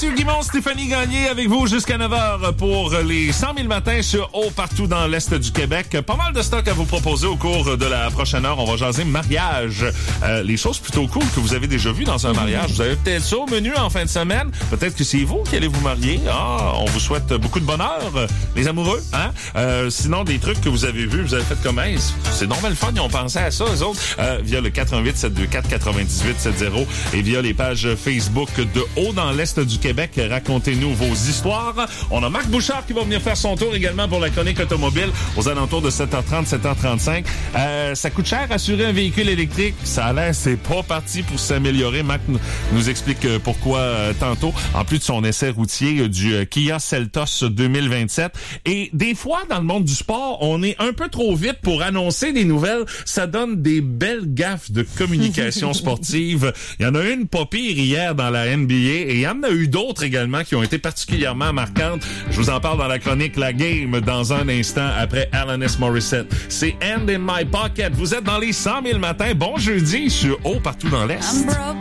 Mathieu Guimond, Stéphanie Gagné avec vous jusqu'à 9h pour les 100 000 matins sur Haut partout dans l'Est du Québec. Pas mal de stock à vous proposer au cours de la prochaine heure. On va jaser mariage. Les choses plutôt cool que vous avez déjà vues dans un mariage. Vous avez peut-être ça au menu en fin de semaine. Peut-être que c'est vous qui allez vous marier. Ah, on vous souhaite beaucoup de bonheur, les amoureux. Hein? Sinon, des trucs que vous avez vus, vous avez fait comme c'est normal le fun. Ils ont pensé à ça, eux autres, via le 88 724 98 70 et via les pages Facebook de Haut dans l'Est du Québec. Racontez-nous vos histoires. On a Marc Bouchard qui va venir faire son tour également pour la chronique automobile aux alentours de 7h30, 7h35. Ça coûte cher assurer un véhicule électrique. Ça a l'air, c'est pas parti pour s'améliorer. Marc nous explique pourquoi tantôt, en plus de son essai routier du Kia Seltos 2027. Et des fois, dans le monde du sport, on est un peu trop vite pour annoncer des nouvelles. Ça donne des belles gaffes de communication sportive. Il y en a une pas pire hier dans la NBA et il y en a eu d'autres également qui ont été particulièrement marquantes. Je vous en parle dans la chronique La Game dans un instant après Alanis Morissette. C'est Hand in My Pocket. Vous êtes dans les 100 000 matins. Bon jeudi sur Haut partout dans l'Est.